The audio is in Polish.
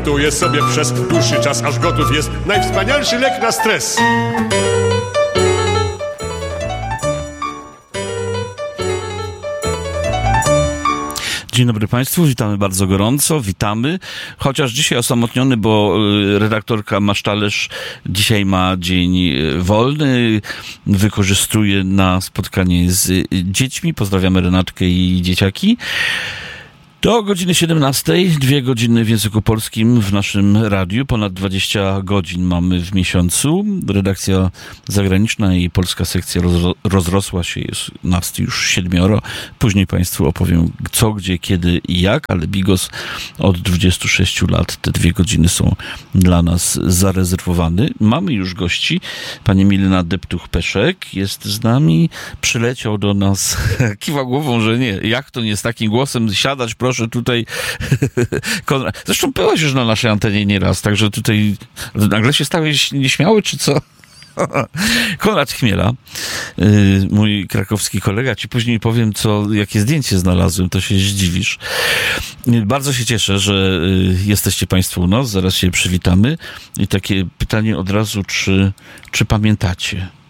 gotuje sobie przez dłuższy czas, aż gotów jest najwspanialszy lek na stres. Dzień dobry Państwu, witamy bardzo gorąco, witamy. Chociaż dzisiaj osamotniony, bo redaktorka Masztalerz dzisiaj ma dzień wolny, wykorzystuje na spotkanie z dziećmi. Pozdrawiamy Renatkę i dzieciaki. Do godziny 17, 2 godziny w języku polskim w naszym radiu. Ponad 20 godzin mamy w miesiącu. Redakcja zagraniczna i polska sekcja rozrosła się, jest nas już 7. Później Państwu opowiem co, gdzie, kiedy i jak, ale Bigos od 26 lat te 2 godziny są dla nas zarezerwowane. Mamy już gości. Pani Milena Deptuch-Peszek jest z nami. Przyleciał do nas, kiwa głową, że nie. Jak to nie z takim głosem siadać, proszę tutaj. Konrad, zresztą byłaś już na naszej antenie nieraz, także tutaj nagle się stałeś nieśmiały, czy co? Konrad Chmiela, mój krakowski kolega, ci później powiem, jakie zdjęcie znalazłem, to się zdziwisz. Bardzo się cieszę, że jesteście Państwo u nas, zaraz się przywitamy. I takie pytanie od razu, czy pamiętacie?